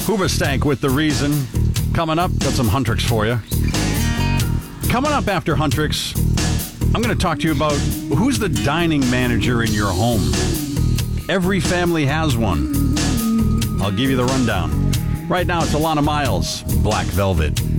Hoobastank with The Reason. Coming up, got some Huntrix for you. Coming up after Huntrix, I'm going to talk to you about who's the dining manager in your home. Every family has one. I'll give you the rundown. Right now, it's Alana Miles, Black Velvet.